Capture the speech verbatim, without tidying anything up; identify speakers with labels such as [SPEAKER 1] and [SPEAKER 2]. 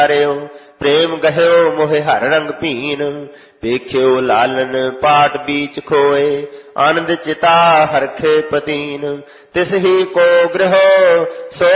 [SPEAKER 1] ਪ੍ਰੇਮ ਗਹਿਓ ਮੋਹਿ ਹਰ ਰੰਗ ਭੀਨ। ਵੇਖਿਓ ਲਾਲਨ ਪਾਟ ਬੀਚ ਖੋਏ, ਆਨੰਦ ਚਿਤਾ ਹਰਖੇ ਪਤੀਨ। ਤਿਸ ਹੀ ਕੋ ਗ੍ਰਹਿ ਸੋ